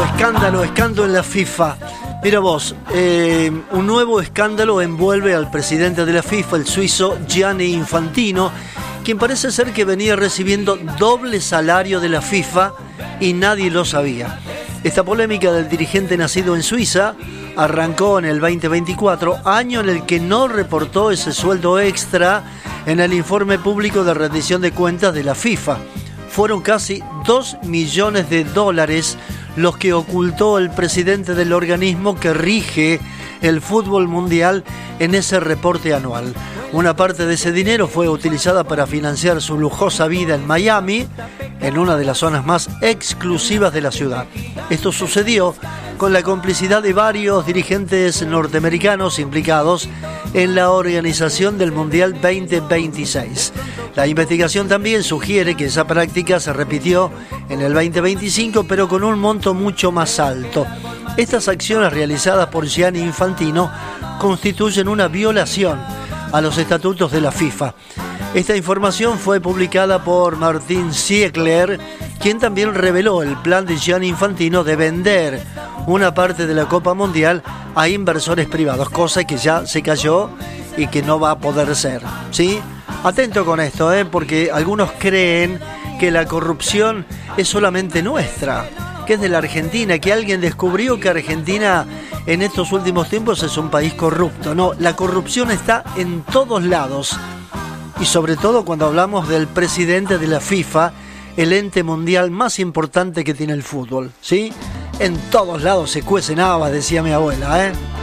Escándalo en la FIFA. Mira vos, un nuevo escándalo envuelve al presidente de la FIFA, el suizo Gianni Infantino, quien parece ser que venía recibiendo doble salario de la FIFA y nadie lo sabía. Esta polémica del dirigente nacido en Suiza arrancó en el 2024, año en el que no reportó ese sueldo extra en el informe público de rendición de cuentas de la FIFA. Fueron casi $2 millones los que ocultó el presidente del organismo que rige el fútbol mundial en ese reporte anual. Una parte de ese dinero fue utilizada para financiar su lujosa vida en Miami, en una de las zonas más exclusivas de la ciudad. Esto sucedió con la complicidad de varios dirigentes norteamericanos implicados en la organización del Mundial 2026. La investigación también sugiere que esa práctica se repitió en el 2025, pero con un monto mucho más alto. Estas acciones realizadas por Gianni Infantino constituyen una violación a los estatutos de la FIFA. Esta información fue publicada por Martin Ziegler, quien también reveló el plan de Gianni Infantino de vender una parte de la Copa Mundial a inversores privados, cosa que ya se cayó y que no va a poder ser, ¿sí? Atento con esto, porque algunos creen que la corrupción es solamente nuestra, que es de la Argentina, que alguien descubrió que Argentina en estos últimos tiempos es un país corrupto. No, la corrupción está en todos lados, y sobre todo cuando hablamos del presidente de la FIFA, el ente mundial más importante que tiene el fútbol, ¿sí? En todos lados se cuecen habas, decía mi abuela,